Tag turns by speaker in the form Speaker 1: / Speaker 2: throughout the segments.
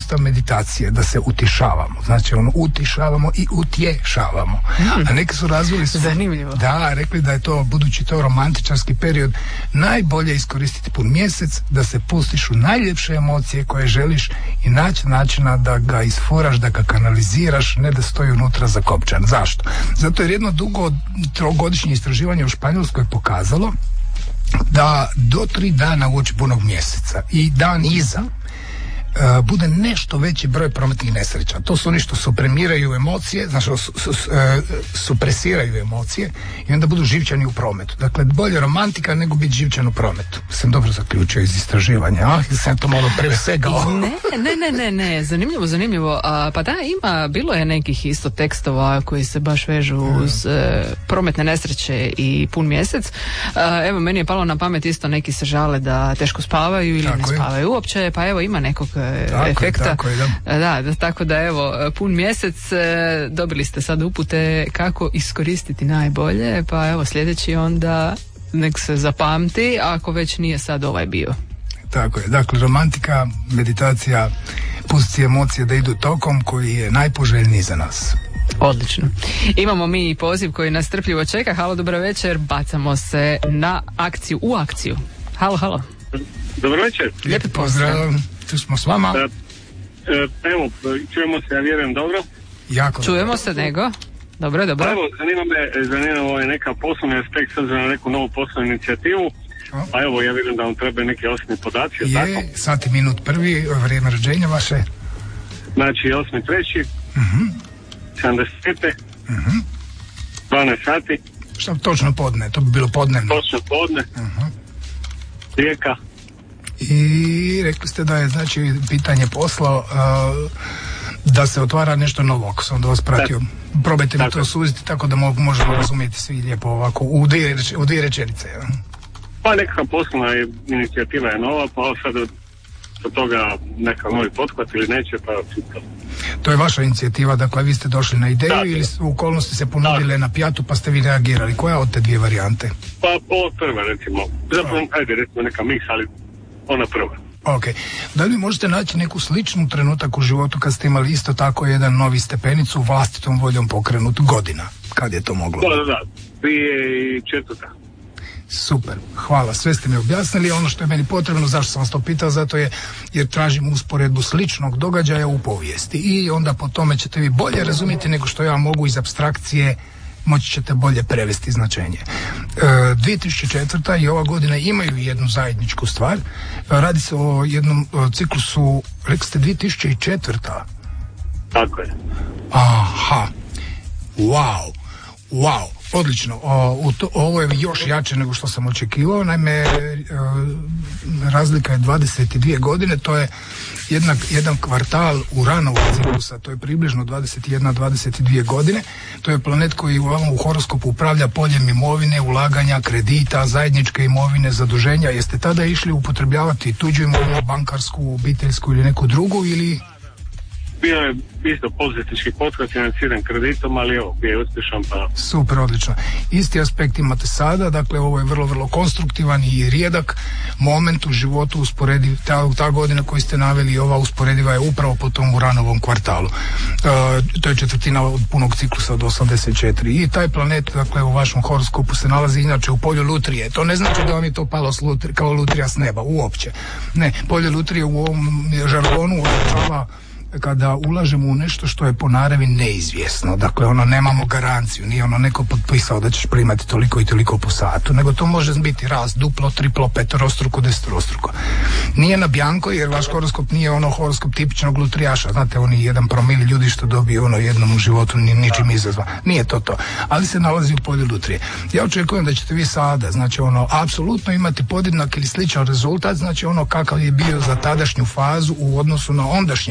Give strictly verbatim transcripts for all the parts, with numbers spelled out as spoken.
Speaker 1: sustav meditacije, da se utišavamo. Znači, ono, utišavamo i utješavamo. Hmm. A neki su razvili su...
Speaker 2: Zanimljivo.
Speaker 1: Da, rekli da je to, budući to romantičarski period, najbolje iskoristiti pun mjesec, da se pustiš u najljepše emocije koje želiš i naći načina da ga isfuraš, da ga kanaliziraš, ne da stoji unutra zakopčan. Zašto? Zato jer jedno dugo trogodišnje istraživanje u Španjolskoj je pokazalo da do tri dana uoči punog mjeseca i dan iza Uh, bude nešto veći broj prometnih nesreća. To su oni što suprimiraju emocije, znači su, su, su, uh, supresiraju emocije i onda budu živčani u prometu. Dakle, bolje romantika nego biti živčan u prometu. Sam dobro zaključio iz istraživanja, a? Sam to malo presegao.
Speaker 2: Ne, ne, ne, ne, ne, zanimljivo, zanimljivo. A, pa da, ima, bilo je nekih isto tekstova koji se baš vežu uz uh, prometne nesreće i pun mjesec. Uh, evo, meni je palo na pamet isto, neki se žale da teško spavaju ili
Speaker 1: tako
Speaker 2: ne
Speaker 1: je.
Speaker 2: Spavaju uopće, pa evo ima nekog
Speaker 1: Tako
Speaker 2: efekta.
Speaker 1: Je, tako je, da.
Speaker 2: Da, da, tako da evo, pun mjesec, dobili ste sad upute kako iskoristiti najbolje, pa evo sljedeći onda nek se zapamti, ako već nije sad ovaj bio.
Speaker 1: Tako je, dakle romantika, meditacija, pusti emocije da idu tokom koji je najpoželjniji za nas.
Speaker 2: Odlično. Imamo mi poziv koji nas strpljivo čeka. Halo, dobro večer, bacamo se na akciju, u akciju. Halo, halo.
Speaker 3: Dobro večer.
Speaker 2: Lijepi pozdrav.
Speaker 1: Tu smo s vama.
Speaker 3: E, evo, čujemo se, ja vjerujem, dobro?
Speaker 1: Jako
Speaker 2: čujemo
Speaker 1: dobro.
Speaker 2: se, nego? Dobro, dobro.
Speaker 3: Pa evo, zanima me, zanima me neka poslovni aspekt s obzirom na neku novu poslovnu inicijativu. A evo, ja vjerujem da vam treba neki osnovni podaci.
Speaker 1: Je,
Speaker 3: tako?
Speaker 1: sat i minut prvi, vrijeme rođenja vaše.
Speaker 3: Znači, osmi treći
Speaker 1: Uh-huh.
Speaker 3: sedamdeset pete
Speaker 1: Uh-huh.
Speaker 3: dvanaest sati.
Speaker 1: Šta točno podne? To bi bilo podnevno.
Speaker 3: Točno podne.
Speaker 1: Uh-huh.
Speaker 3: Rijeka.
Speaker 1: I rekli ste da je, znači, pitanje posla uh, da se otvara nešto novo, ako sam da vas pratio. Probajte mi to suziti tako da mogu, možemo razumjeti svi lijepo ovako u dvije, u dvije rečenice. Ja.
Speaker 3: Pa nekakva poslovna inicijativa je nova, pa sad od toga neka novi pothvat ili neće, pa čisto.
Speaker 1: To je vaša inicijativa, dakle vi ste došli na ideju
Speaker 3: dakle.
Speaker 1: Ili su okolnosti se ponudile na pjatu pa ste vi reagirali. Koja od te dvije varijante?
Speaker 3: Pa ovo prva recimo, zapravo ajde recimo neka miks, ali ona prva.
Speaker 1: Ok, da li možete naći neku sličnu trenutak u životu kad ste imali isto tako jedan novi stepenicu vlastitom voljom pokrenut godina? Kad je to moglo?
Speaker 3: Da, da, da, dvije i četvrta.
Speaker 1: Super, hvala, sve ste mi objasnili. Ono što je meni potrebno, zašto sam vas to pitao, zato je jer tražim usporedbu sličnog događaja u povijesti i onda po tome ćete vi bolje razumjeti nego što ja mogu iz apstrakcije, moći ćete bolje prevesti značenje. E, dvije tisuće četvrta i ova godina imaju jednu zajedničku stvar. E, radi se o jednom o ciklusu, rekli ste dvije tisuće četvrta.
Speaker 3: Tako je.
Speaker 1: Aha, wow, wow. Odlično, o, u to, ovo je još jače nego što sam očekivao, naime e, razlika je dvadeset dvije godine, to je jedna, jedan kvartal Uranovog ciklusa, to je približno dvadeset jedna do dvadeset dvije godine, to je planet koji u ovom horoskopu upravlja poljem imovine, ulaganja, kredita, zajedničke imovine, zaduženja. Jeste tada išli upotrebljavati tuđu imovinu, bankarsku, obiteljsku ili neku drugu ili...
Speaker 3: Bio je isto poduzetnički pothvat financiran kreditom, ali evo, bio je uspješan pa...
Speaker 1: Super, odlično. Isti aspekt imate sada, dakle ovo je vrlo, vrlo konstruktivan i rijedak moment u životu usporediv, ta, ta godina koju ste naveli, ova usporediva je upravo po tom Uranovom kvartalu. E, to je četvrtina od punog ciklusa od osamdeset četiri. I taj planet, dakle u vašem horoskopu se nalazi inače u polju lutrije. To ne znači da vam je to palo s lutri, kao lutrija s neba, uopće. Ne, polje lutrije u ovom žargonu označava kada ulažemo u nešto što je po naravi neizvjesno, dakle ono nemamo garanciju, nije ono neko potpisao da ćeš primati toliko i toliko po satu, nego to može biti rast, duplo, triplo, peterostruko, deseterostruko. Nije na bjanko jer vaš horoskop nije ono horoskop tipičnog lutrijaša, znate, oni jedan promil ljudi što dobiju ono jednom u životu ni, ničim izazvan, nije to to, ali se nalazi u polju lutrije. Ja očekujem da ćete vi sada, znači ono, apsolutno imati podjednak ili sličan rezultat, znači ono kakav je bio za tadašnju fazu u odnosu na ondašnjeg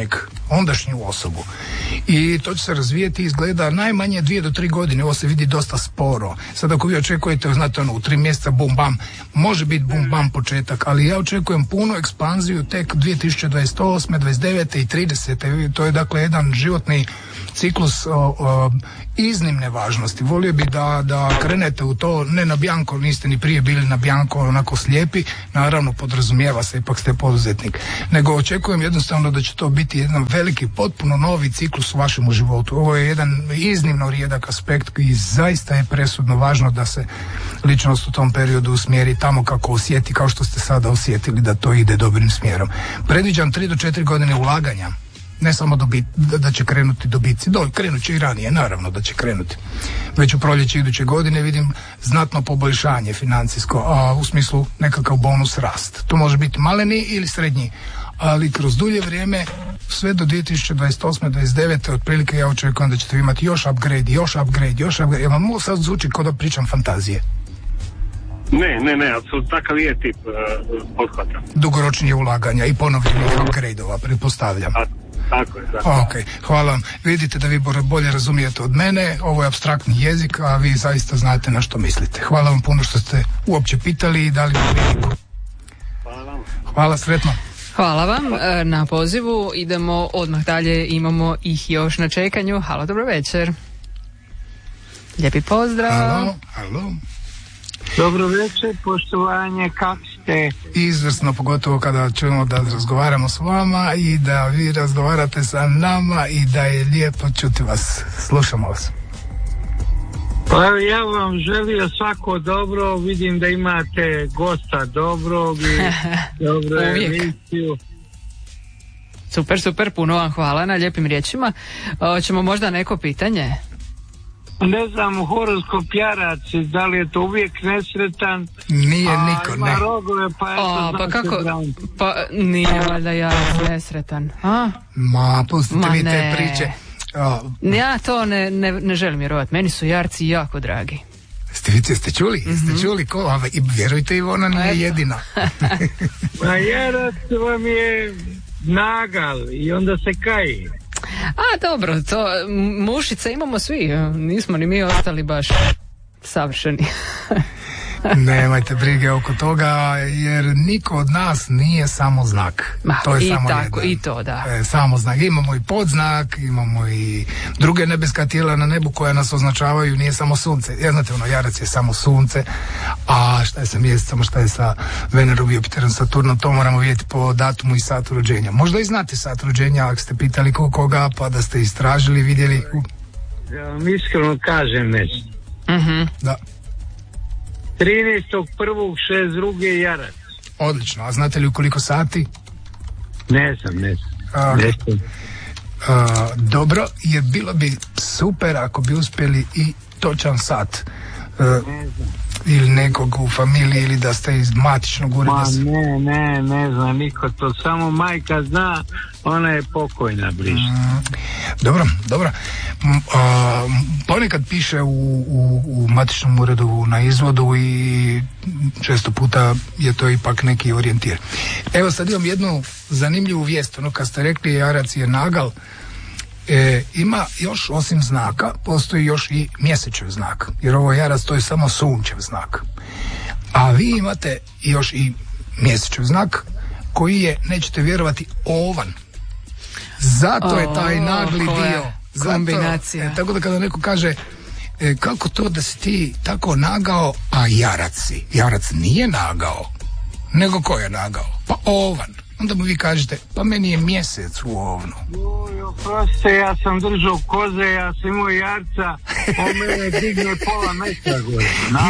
Speaker 1: ondašnju osobu. I to će se razvijeti, izgleda najmanje dvije do tri godine, ovo se vidi dosta sporo. Sad ako vi očekujete, znate ono, u tri mjeseca bum bam, može biti bum bam početak, ali ja očekujem puno ekspanziju tek dvije tisuće dvadeset osme, dvadeset devete i tridesete. To je dakle jedan životni ciklus o, o, iznimne važnosti. Volio bi da, da krenete u to, ne na bjanko, niste ni prije bili na bjanko onako slijepi, naravno podrazumijeva se, ipak ste poduzetnik, nego očekujem jednostavno da će to biti jedan veliki, potpuno novi ciklus u vašem životu. Ovo je jedan iznimno rijedak aspekt i zaista je presudno važno da se ličnost u tom periodu usmjeri tamo kako osjeti, kao što ste sada osjetili da to ide dobrim smjerom. Predviđam tri do četiri godine ulaganja, ne samo dobit, da, da će krenuti dobici, do, krenut će i ranije, naravno da će krenuti. Već u proljeće iduće godine vidim znatno poboljšanje financijsko, a u smislu nekakav bonus rast. To može biti maleni ili srednji, ali kroz dulje vrijeme, sve do dvije tisuće dvadeset osme, dvadeset devete otprilike ja očekujem da ćete imati još upgrade, još upgrade, još upgrade. Ja vam ovo sad zvuči kao da pričam fantazije.
Speaker 3: Ne, ne, ne, apsolutno takav je tip uh, pothvata.
Speaker 1: Dugoročnije ulaganja i ponovnih upgrade-ova, pretpostavljam.
Speaker 3: A, tako je, tako.
Speaker 1: Ok, hvala vam. Vidite da vi bolje razumijete od mene, ovo je apstraktni jezik, a vi zaista znate na što mislite. Hvala vam puno što ste uopće pitali i dali mi priliku.
Speaker 3: Hvala vam.
Speaker 1: Hvala, sretno.
Speaker 2: Hvala vam na pozivu, idemo odmah dalje, imamo ih još na čekanju. Halo, dobro večer. Lijepi pozdrav.
Speaker 1: Halo, halo.
Speaker 4: Dobro večer, poštovanje, kako ste?
Speaker 1: Izvrsno, pogotovo kada čujemo da razgovaramo s vama i da vi razgovarate sa nama i da je lijepo čuti vas. Slušamo vas.
Speaker 4: Pa ja vam želio svako dobro, vidim da imate gosta dobrog i dobro emisiju.
Speaker 2: Super, super, puno vam hvala na lijepim riječima. Hoćemo možda neko pitanje?
Speaker 4: Ne znam, horoskop Jarac, da li je to uvijek nesretan?
Speaker 1: Nije a, niko,
Speaker 4: ima
Speaker 1: ne.
Speaker 4: Rogove, pa eto,
Speaker 2: o, pa kako, pa nije valjda Jarac nesretan, a?
Speaker 1: Ma, pustite
Speaker 2: Ma
Speaker 1: vi
Speaker 2: ne.
Speaker 1: te priče. O.
Speaker 2: Ja to ne, ne, ne želim vjerovati, meni su Jarci jako dragi.
Speaker 1: Ste, vi ste čuli? Mm-hmm. Ste čuli ko? A, i vjerujte, Ivona nije jedina.
Speaker 4: A Jarac vam je nagal i onda se kaji.
Speaker 2: A dobro, to mušice imamo svi, nismo ni mi ostali baš savršeni.
Speaker 1: Nemajte brige oko toga, jer niko od nas nije samo znak.
Speaker 2: Ma,
Speaker 1: to je
Speaker 2: i
Speaker 1: samo
Speaker 2: tako,
Speaker 1: jedan.
Speaker 2: i to, da.
Speaker 1: E, samo znak. Imamo i podznak, imamo i druge nebeska tijela na nebu koja nas označavaju, nije samo sunce. Ja znate, ono, Jarac je samo sunce, a šta je sa mjesecom, šta je sa Venerom, Jupiterom, Saturnom, to moramo vidjeti po datumu i satu rođenja. Možda i znate sat rođenja, ako ste pitali koga, pa da ste istražili, vidjeli.
Speaker 4: Ja vam iskreno kažem nešto.
Speaker 2: Mhm.
Speaker 1: Da.
Speaker 4: trinaestog prvog šezdeset druge Jarac.
Speaker 1: Odlično, a znate li u koliko sati?
Speaker 4: Ne znam, ne znam.
Speaker 1: A,
Speaker 4: ne znam.
Speaker 1: a, dobro, jer bilo bi super ako bi uspjeli i točan sat. A,
Speaker 4: Ne znam.
Speaker 1: ili nekog u familiji, ili da ste iz matičnog ureda.
Speaker 4: Ma ne, ne, ne zna niko to, samo majka zna, ona je pokojna bliže.
Speaker 1: Mm, dobro, dobro. M, a, ponekad piše u, u, u matičnom uredu na izvodu i često puta je to ipak neki orijentir. Evo sad imam jednu zanimljivu vijest, ono kad ste rekli Jarac je nagal, E, ima još osim znaka, postoji još i mjesečev znak, jer ovo Jarac to je samo sunčev znak, a vi imate još i mjesečev znak koji je, nećete vjerovati, ovan. Zato je taj nagli dio, zato,
Speaker 2: kombinacija.
Speaker 1: e, tako da kada neko kaže e, kako to da si ti tako nagao, a Jarac si, Jarac nije nagao, nego ko je nagao? Pa ovan. Onda mu vi kažete, pa meni je mjesec u ovnu.
Speaker 4: Joj, oprostite, ja sam držao koze, ja sam imao Jarca, on mene digne pola metra gore.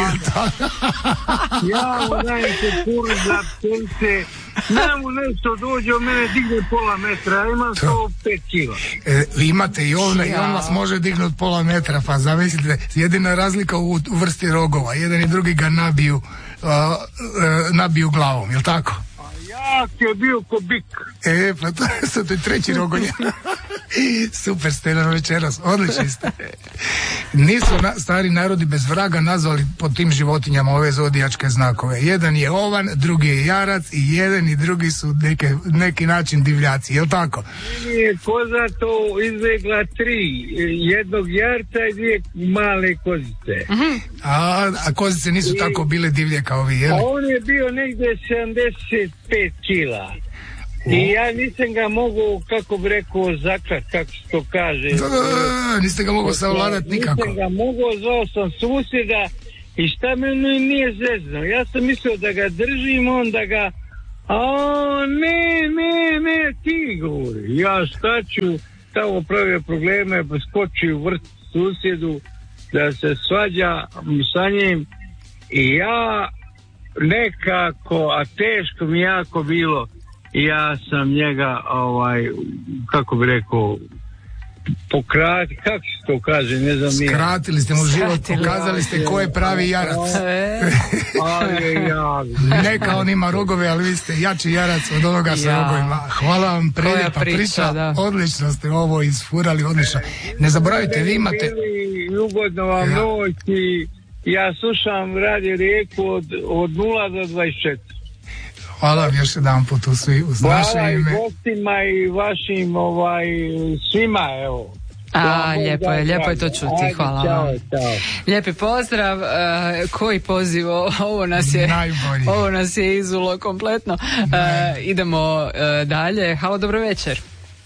Speaker 4: Ja mu dajem se kuru za pence, ne mu nešto dođe, on mene digne pola metra, ja imam sto pet kila.
Speaker 1: E, vi imate i ovna i on vas može dignuti pola metra, pa zamislite, jedina razlika u, u vrsti rogova, jedan i drugi ga nabiju, uh, uh, nabiju glavom, jel tako?
Speaker 4: Ja ti je bio ko bik.
Speaker 1: E, pa to je sad treći rogonja. Super ste na večeras, odlični ste. Nisu na, stari narodi bez vraga nazvali po tim životinjama ove zodijačke znakove. Jedan je ovan, drugi je jarac i jedan i drugi su neke, neki način divljaci, je li tako?
Speaker 4: Meni je koza to izlegla tri, jednog jarca i dvije male kozice.
Speaker 1: Uh-huh. A, a kozice nisu I, tako bile divlje kao vi, je li?
Speaker 4: A on je bio negdje sedamdeset pet kila. Uh. I ja nisam ga mogu, kako bi rekao, zakrat, kako se to kaže.
Speaker 1: Da, da, da, niste ga mogu savladat nikako.
Speaker 4: Nisam ga mogu, zvao sam susjeda i šta me nije zezno. Ja sam mislio da ga držim, onda ga, a ne, ne, ne, ti govori. Ja šta ću, tamo pravio probleme, skoči u vrt susjedu, da se svađa sa njim i ja nekako, a teško mi jako bilo, ja sam njega, ovaj, kako bi rekao, pokrati, kako se to kaže, ne znam nije.
Speaker 1: Skratili ste mu život, pokazali ste ko je pravi jarac. Neka on ima rogove, ali vi ste jači jarac od onoga sa ja. rogovima. Hvala vam, prelijepa priča, priča. Da. Odlično ste ovo isfurali, odlično. Ne zaboravite, vi imate...
Speaker 4: Ugodno vam ja. noć i ja slušam Radio Rijeku od, od nula do dvadeset četiri.
Speaker 1: Hvala vam još jedan put u svi, uz naše ime.
Speaker 4: Hvala i gostima i vašim ovaj, svima, evo.
Speaker 2: A, lijepo je, lijepo je to čuti, ajde, hvala
Speaker 4: čao,
Speaker 2: vam.
Speaker 4: Čao.
Speaker 2: Lijepi pozdrav, uh, koji poziv, ovo nas je,
Speaker 1: najbolji.
Speaker 2: Ovo nas je izulo kompletno. Uh, idemo uh, dalje, halo, dobro večer.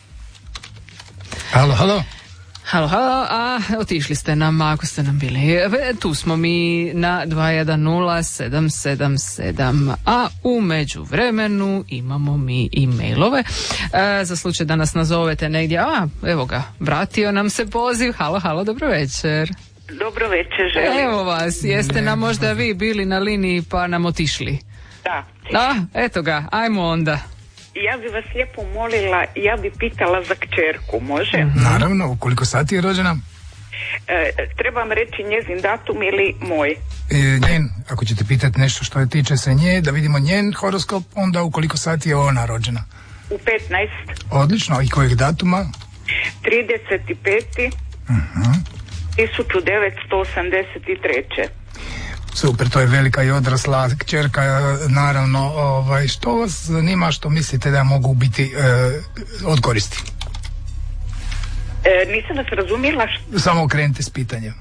Speaker 1: Halo, halo.
Speaker 2: Halo, halo, a otišli ste nam, ako ste nam bili. Tu smo mi na dva jedan nula sedam sedam sedam, a u međuvremenu imamo mi i mailove. E, za slučaj da nas nazovete negdje, a evo ga, vratio nam se poziv. Halo, halo, dobro večer.
Speaker 5: Dobro večer, želim.
Speaker 2: Evo vas, jeste nam možda vi bili na liniji pa nam otišli?
Speaker 5: Da.
Speaker 2: A, eto ga, ajmo onda.
Speaker 5: Ja bi vas lijepo molila, ja bi pitala za kćerku, može?
Speaker 1: Naravno, u koliko sati je rođena?
Speaker 5: E, trebam reći njezin datum ili moj?
Speaker 1: E, njen, ako ćete pitati nešto što je tiče se nje, da vidimo njen horoskop, onda u koliko sati je ona rođena?
Speaker 5: U petnaest.
Speaker 1: Odlično, i kojeg datuma?
Speaker 5: trideset pet.
Speaker 1: Uh-huh.
Speaker 5: tisuću devetsto osamdeset treće.
Speaker 1: Super, to je velika i odrasla kćerka, naravno. Ovaj, što vas zanima, što mislite da mogu biti e, od koristi?
Speaker 5: E, nisam vas razumjela. Što...
Speaker 1: Samo okrenite s pitanjem.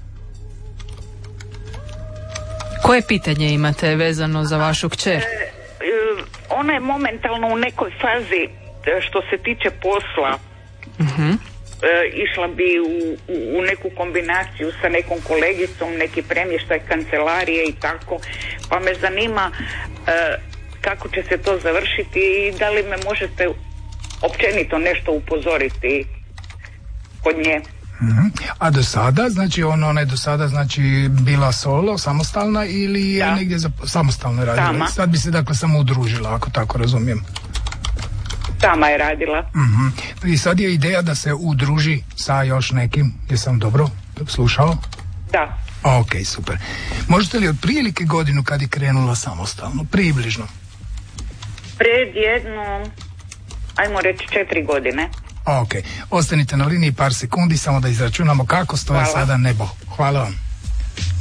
Speaker 2: Koje pitanje imate vezano za vašu kćer? E, e,
Speaker 5: ona je momentalno u nekoj fazi što se tiče posla.
Speaker 2: Uh-huh.
Speaker 5: E, išla bi u, u, u neku kombinaciju sa nekom kolegicom, neki premještaj kancelarije i tako, pa me zanima e, kako će se to završiti i da li me možete općenito nešto upozoriti kod nje.
Speaker 1: Mm-hmm. A do sada, znači ono, ona je do sada znači bila solo, samostalna ili je
Speaker 5: da.
Speaker 1: negdje za, samostalno radila? Sama. Sad bi se dakle samo udružila, ako tako razumijem.
Speaker 5: Sama je radila.
Speaker 1: Mm-hmm. I sad je ideja da se udruži sa još nekim, jesam dobro slušao?
Speaker 5: Da.
Speaker 1: Ok, super. Možete li otprilike godinu kad je krenula samostalno, približno?
Speaker 5: Pred jedno, ajmo reći četiri godine.
Speaker 1: Ok, ostanite na liniji par sekundi samo da izračunamo kako stoje
Speaker 5: Hvala.
Speaker 1: Sada nebo. Hvala vam.